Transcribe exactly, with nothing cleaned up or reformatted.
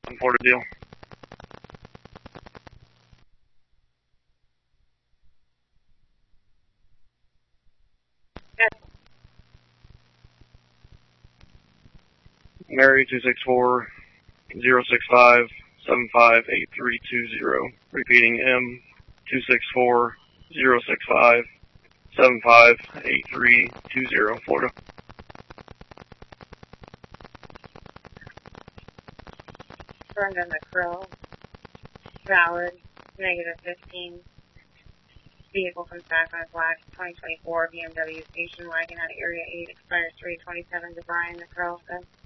I'm Porterdale. Yes. Mary two six four zero six five seven five eight three two zero. Repeating M two six four zero six five seven five eight three two zero, Florida. Brenda McCrill. Valid. Negative fifteen. Vehicle from Sapphire Black, twenty twenty-four B M W station wagon at Area eight, expires three twenty-seven to Brian McCrill.